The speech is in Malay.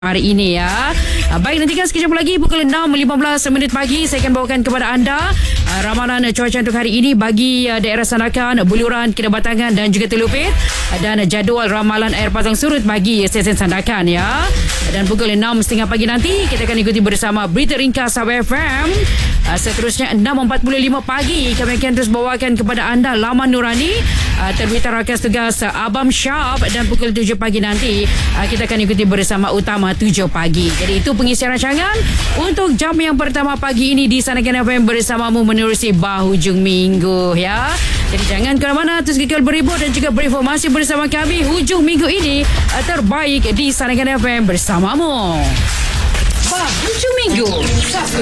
hari ini ya. Baik, nantikan sekejap lagi pukul 6.15 pagi saya akan bawakan kepada anda ramalan cuaca untuk hari ini bagi daerah Sandakan, Buluran, Kinabatangan dan juga Telupit, dan jadual ramalan air pasang surut bagi stesen Sandakan ya. Dan pukul 6.30 pagi nanti kita akan ikuti bersama berita ringkas Sabah FM. Seterusnya 6.45 pagi kami akan terus bawakan kepada anda laman Nurani, terbitan rakas tugas Abam Syab, dan pukul 7 pagi nanti kita akan ikuti bersama Utama 7 pagi. Jadi itu pengisian rancangan untuk jam yang pertama pagi ini di Sandakan FM bersamamu menerusi bahujung minggu ya. Jadi jangan ke mana-mana, terus kekal beribut dan juga berinformasi bersama kami hujung minggu ini terbaik di Sandakan FM bersamamu. Bahujung minggu.